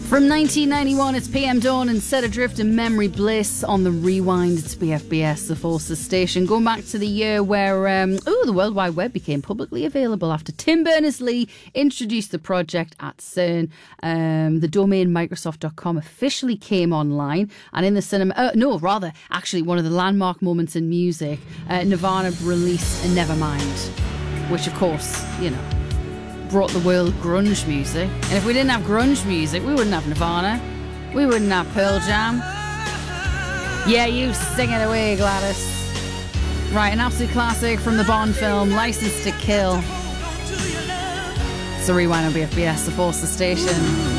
From 1991, it's PM Dawn and Set Adrift and Memory Bliss on the Rewind. It's BFBS, the Forces station. Going back to the year where the World Wide Web became publicly available after Tim Berners-Lee introduced the project at CERN. The domain Microsoft.com officially came online, and in the cinema, actually one of the landmark moments in music, Nirvana released Nevermind, which of course, brought the world grunge music. And if we didn't have grunge music, we wouldn't have Nirvana. We wouldn't have Pearl Jam. Yeah, you sing it away, Gladys. Right, an absolute classic from the Bond film, License to Kill. It's the Rewind on BFBS, the Forces station.